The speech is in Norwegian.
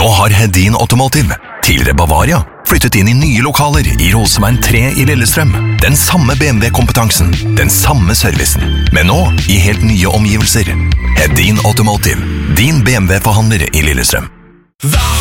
Nå har Hedin Automotive, tidligere Bavaria, flyttet inn i nye lokaler i Roseveien 3 i Lillestrøm. Den samme BMW-kompetansen, den samme servicen, men nå i helt nye omgivelser. Hedin Automotive, din BMW-forhandler i Lillestrøm.